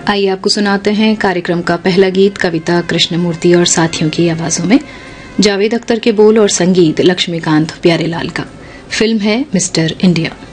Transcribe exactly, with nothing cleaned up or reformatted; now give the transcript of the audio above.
आइए आपको सुनाते हैं कार्यक्रम का पहला गीत कविता कृष्णमूर्ति और साथियों की आवाजों में। जावेद अख्तर के बोल और संगीत लक्ष्मीकांत प्यारेलाल का। फिल्म है मिस्टर इंडिया।